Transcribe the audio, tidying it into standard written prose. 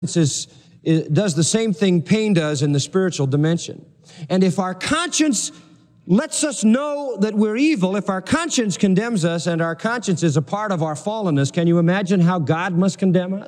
does the same thing pain does in the spiritual dimension. And if our conscience lets us know that we're evil, if our conscience condemns us and our conscience is a part of our fallenness, can you imagine how God must condemn us?